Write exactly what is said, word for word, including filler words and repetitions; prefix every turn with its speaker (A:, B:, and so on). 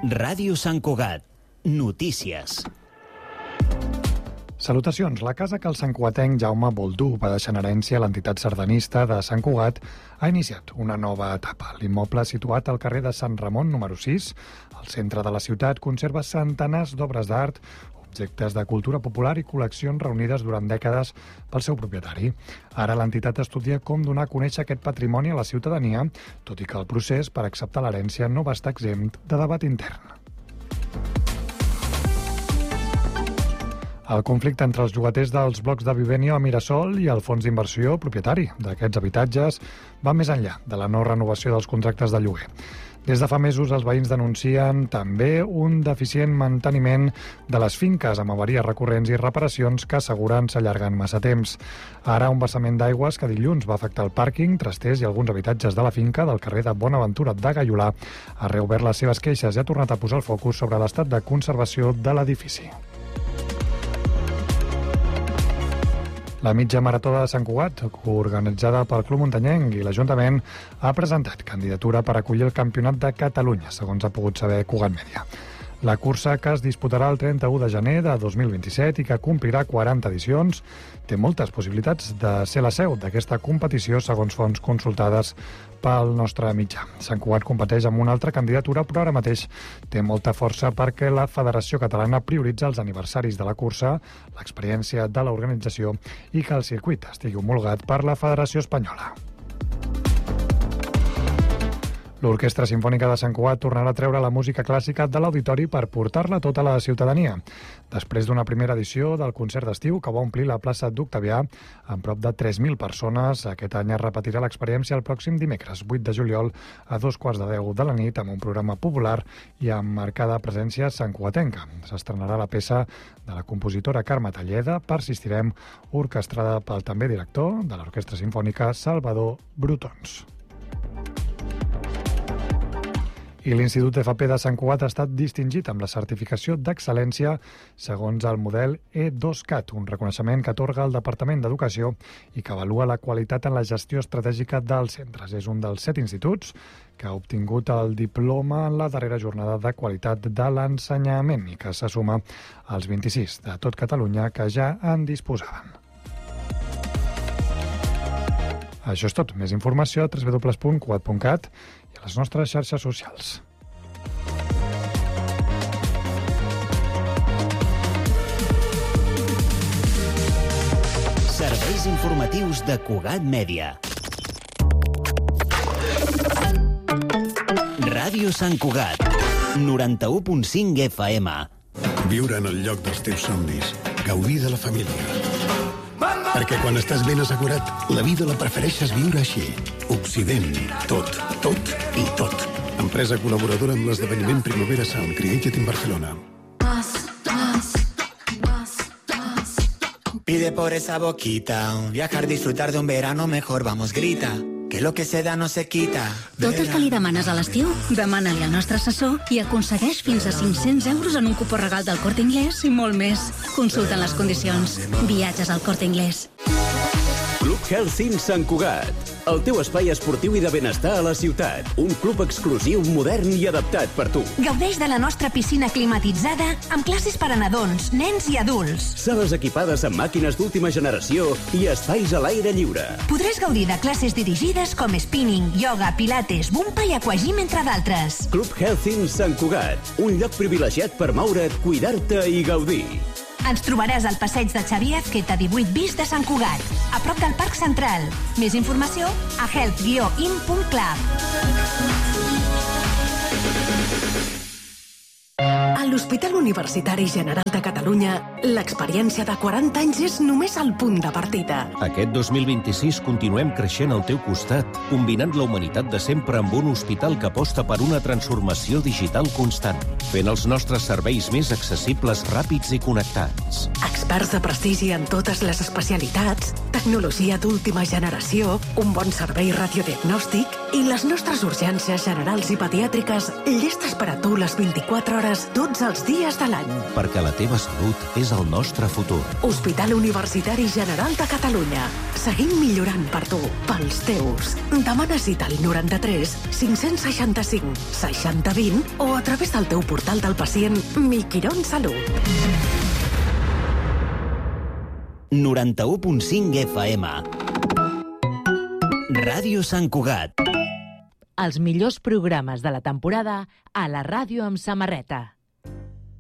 A: Ràdio Sant Cugat. Notícies.
B: Salutacions. La casa que el santcugatenc Jaume Boldú va deixar en herència a l'entitat sardanista de Sant Cugat ha iniciat una nova etapa. L'immoble situat al carrer de Sant Ramon, número sis, al centre de la ciutat, conserva centenars d'obres d'art, objectes de cultura popular i col·leccions reunides durant dècades pel seu propietari. Ara l'entitat estudia com donar a conèixer aquest patrimoni a la ciutadania, tot i que el procés per acceptar l'herència no va estar exempt de debat intern. El conflicte entre els llogaters dels blocs de Vivenio a Mirasol i el fons d'inversió propietari d'aquests habitatges va més enllà de la no renovació dels contractes de lloguer. Des de fa mesos els veïns denuncien també un deficient manteniment de les finques amb avaries recurrents i reparacions que asseguren s'allarguen massa temps. Ara un vessament d'aigües que dilluns va afectar el pàrquing, trasters i alguns habitatges de la finca del carrer de Bonaventura de Gaiolà ha reobert les seves queixes i ha tornat a posar el focus sobre l'estat de conservació de l'edifici. La mitja marató de Sant Cugat, organitzada pel Club Muntanyenc i l'Ajuntament, ha presentat candidatura per acollir el Campionat de Catalunya, segons ha pogut saber Cugat Mèdia. La cursa, que es disputarà el trenta-u de gener de dos mil vint-i-set i que complirà quaranta edicions, té moltes possibilitats de ser la seu d'aquesta competició, segons fonts consultades pel nostre mitjà. Sant Cugat competeix amb una altra candidatura, però ara mateix té molta força perquè la Federació Catalana prioritza els aniversaris de la cursa, l'experiència de l'organització i que el circuit estigui homologat per la Federació Espanyola. L'Orquestra Simfònica de Sant Cugat tornarà a treure la música clàssica de l'auditori per portar-la a tota la ciutadania. Després d'una primera edició del concert d'estiu que va omplir la plaça d'Octavià amb prop de tres mil persones, aquest any es repetirà l'experiència el pròxim dimecres, vuit de juliol, a dos quarts de deu de la nit, amb un programa popular i amb marcada presència santcugatenca. S'estrenarà la peça de la compositora Carme Talleda, Persistirem, orquestrada pel també director de l'Orquestra Simfònica, Salvador Brutons. I l'Institut F P de Sant Cugat ha estat distingit amb la certificació d'excel·lència segons el model E dos CAT, un reconeixement que atorga el Departament d'Educació i que avalua la qualitat en la gestió estratègica dels centres. És un dels set instituts que ha obtingut el diploma en la darrera jornada de qualitat de l'ensenyament i que se suma als vint-i-sis de tot Catalunya que ja en disposaven. Això és tot. Més informació a w w w punt cugat punt cat i a les nostres xarxes socials.
A: Serveis informatius de Cugat Mèdia. Ràdio Sant Cugat, noranta-u punt cinc F M.
C: Viure en el lloc dels teus somnis. Gaudir de la família. Perquè quan estàs ben assegurat, la vida la prefereixes viure així. Occident. Tot, tot i tot. Empresa col·laboradora amb l'esdeveniment Primavera Sound Created in Barcelona.
D: Pide por esa boquita, viajar, disfrutar de un verano mejor, vamos, grita. Que lo que se da no se quita.
E: Tot el que li demanes a l'estiu, demana-li al nostre assessor i aconsegueix fins a cinc-cents euros en un cupó regal del Corte Inglés i molt més. Consulta les condicions. Viatges al Corte Inglés.
F: Club Health Sant Cugat, el teu espai esportiu i de benestar a la ciutat. Un club exclusiu, modern i adaptat per tu.
G: Gaudeix de la nostra piscina climatitzada amb classes per a nadons, nens i adults.
F: Sales equipades amb màquines d'última generació i espais a l'aire lliure.
G: Podràs gaudir de classes dirigides com spinning, yoga, pilates, bumpa i aquagym, entre d'altres.
F: Club Health Sant Cugat, un lloc privilegiat per moure't, cuidar-te i gaudir.
G: Ens trobaràs al passeig de Xavier Azqueta divuit bis de Sant Cugat, a prop del Parc Central. Més informació a health guió in punt club.
H: A l'Hospital Universitari General de Catalunya, l'experiència de quaranta anys és només el punt de partida.
I: Aquest dos mil vint-i-sis continuem creixent al teu costat, combinant la humanitat de sempre amb un hospital que aposta per una transformació digital constant, fent els nostres serveis més accessibles, ràpids i connectats.
H: Experts de prestigi en totes les especialitats, tecnologia d'última generació, un bon servei radiodiagnòstic i les nostres urgències generals i pediàtriques llestes per a tu les vint-i-quatre hores, dotze tots els dies de l'any.
I: Perquè la teva salut és el nostre futur.
H: Hospital Universitari General de Catalunya. Seguim millorant per tu, pels teus. Demana cita al noranta-tres cinc-cents seixanta-cinc seixanta vint o a través del teu portal del pacient Mi Quirón Salut.
A: noranta-u punt cinc F M. Ràdio Sant Cugat.
J: Els millors programes de la temporada a la ràdio amb samarreta.